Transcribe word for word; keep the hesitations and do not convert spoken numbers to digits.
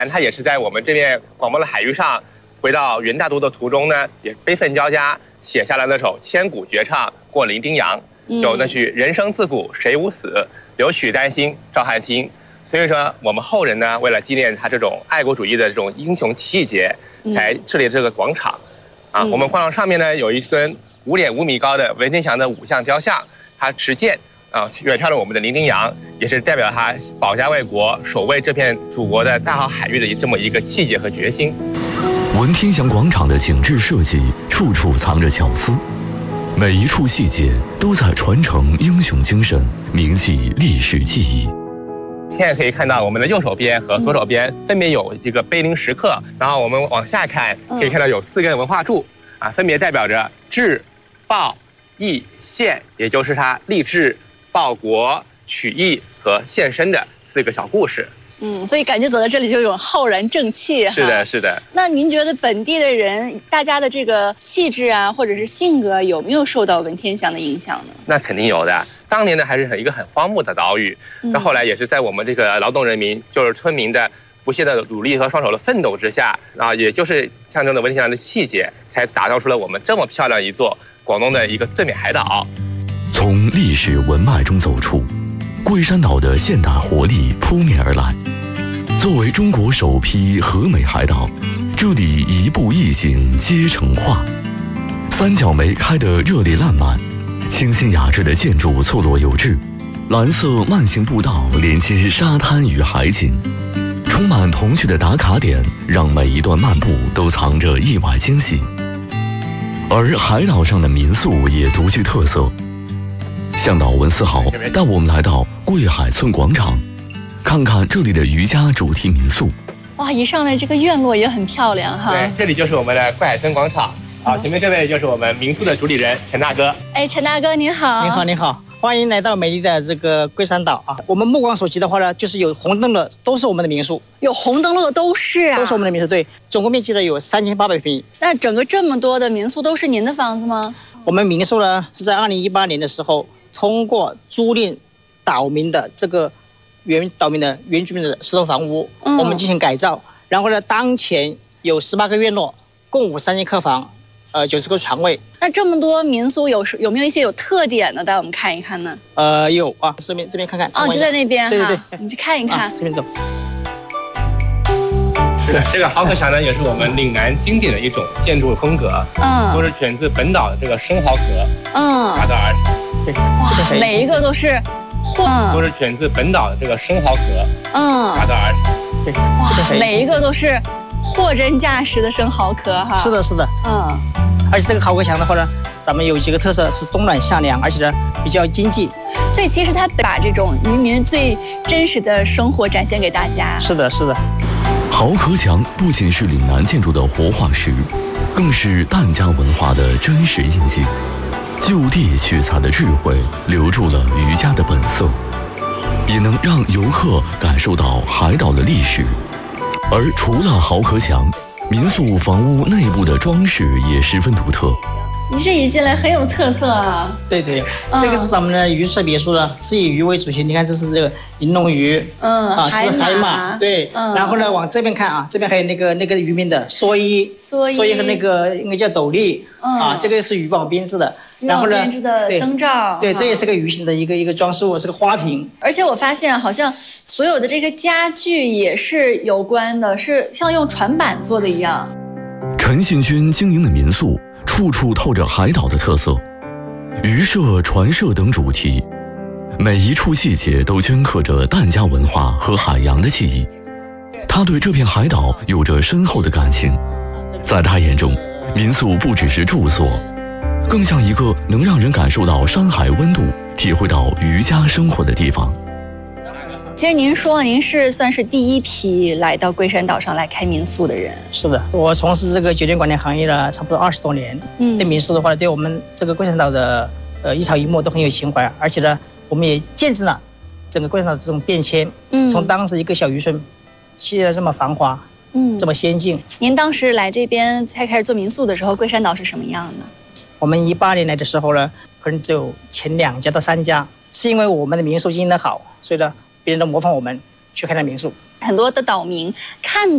他也是在我们这边广袤的海域上，回到元大都的途中呢，也悲愤交加，写下了那首千古绝唱《过零丁洋》，有那句“人生自古谁无死，留取丹心照汗青”。所以说，我们后人呢，为了纪念他这种爱国主义的这种英雄气节，才设立这个广场。啊，我们广场上面呢，有一尊五点五米高的文天祥的五象雕像，他持剑啊，远眺了我们的伶仃洋，也是代表他保家卫国、守卫这片祖国的大好海域的这么一个气节和决心。 文天祥广场的景致设计，处处藏着巧思，每一处细节都在传承英雄精神，铭记历史记忆。 现在可以看到我们的右手边和左手边分别有这个碑林石刻，然后我们往下看，可以看到有四根文化柱啊，分别代表着治、报、义、献，也就是他立志报国、取义和献身的四个小故事。 嗯，所以感觉走到这里就有种浩然正气哈。 是的，是的。 那您觉得本地的人，大家的这个气质啊，或者是性格，有没有受到文天祥的影响呢？ 那肯定有的。当年呢，还是很一个很荒漠的岛屿，到后来也是在我们这个劳动人民，就是村民的不懈的努力和双手的奋斗之下，啊，也就是象征着文天祥的气节，才打造出了我们这么漂亮一座广东的一个最美海岛。 从历史文脉中走出，桂山岛的现代活力扑面而来。作为中国首批和美海岛，这里一步一景皆成画，三角梅开得热烈烂漫，清新雅致的建筑错落有致，蓝色慢行步道连接沙滩与海景，充满童趣的打卡点让每一段漫步都藏着意外惊喜。而海岛上的民宿也独具特色。向导文思豪带我们来到桂海村广场，看看这里的渔家主题民宿。 哇，一上来这个院落也很漂亮哈。 对，这里就是我们的桂海村广场。好，前面这位就是我们民宿的主理人陈大哥。 哎，陈大哥您好。 您好，您好，欢迎来到美丽的这个桂山岛啊。我们目光所及的话呢，就是有红灯的都是我们的民宿， 有红灯笼的都是啊， 都是我们的民宿。对，总共面积呢有三千八百平米。 那整个这么多的民宿都是您的房子吗？ 我们民宿呢是在二零一八年的时候，通过租赁岛民的这个原岛民的原居民的石头房屋，嗯、我们进行改造。然后呢，当前有十八个院落，共五三间客房，呃，九十个床位。 那这么多民宿有有没有一些有特点的，带我们看一看呢？ 呃，有啊，这边这边看看。 哦，就在那边哈。 对对对， 你去看一看。 啊、这边走。 是的，这个蚝壳墙呢，也是我们岭南经典的一种建筑风格，嗯，都是选自本岛的这个生蚝壳，嗯，打造而成。 对， 哇，每一个都是， 嗯，都是选自本岛的这个生蚝壳，嗯，打造而成。 对， 哇，每一个都是货真价实的生蚝壳哈。 是的，是的，嗯，而且这个蚝壳墙的话呢，咱们有几个特色是冬暖夏凉，而且呢比较经济。 所以其实它把这种渔民最真实的生活展现给大家。 是的，是的。 蚝壳墙不仅是岭南建筑的活化石，更是疍家文化的真实印记。就地取材的智慧留住了渔家的本色，也能让游客感受到海岛的历史。而除了蚝壳墙，民宿房屋内部的装饰也十分独特。 你这一进来很有特色啊！ 对对，嗯、这个是咱们的渔舍别墅呢，是以鱼为主线。你看，这是这个银龙鱼，嗯，啊，这是海马，对。嗯、然后呢，往这边看啊，这边还有那个那个渔民的蓑衣，蓑衣，蓑衣和那个应该叫斗笠，嗯、啊，这个是渔网编织的。然后呢， 编织的灯罩， 对，这也是个鱼形的一个一个装饰物，是个花瓶。 而且我发现，好像所有的这个家具也是有关的，是像用船板做的一样。 陈信军经营的民宿，处处透着海岛的特色，渔舍、船舍等主题，每一处细节都镌刻着疍家文化和海洋的记忆。他对这片海岛有着深厚的感情，在他眼中，民宿不只是住所，更像一个能让人感受到山海温度、体会到渔家生活的地方。 其实您说您是算是第一批来到桂山岛上来开民宿的人。 是的，我从事这个酒店管理行业了差不多二十多年。嗯，对民宿的话，对我们这个桂山岛的呃一草一木都很有情怀，而且呢，我们也见证了整个桂山岛的这种变迁。嗯，从当时一个小渔村，现在这么繁华，嗯，这么先进。 您当时来这边才开始做民宿的时候，桂山岛是什么样的？ 我们一八年来的时候呢，可能只有前两家到三家，是因为我们的民宿经营得好，所以呢，别人都模仿我们去开了民宿。 很多的岛民看